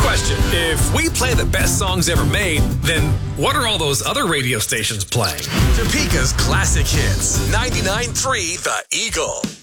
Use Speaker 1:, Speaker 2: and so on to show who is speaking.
Speaker 1: Question. If we play the best songs ever made, then what are all those other radio stations playing? Topeka's classic hits. 99.3 The Eagle.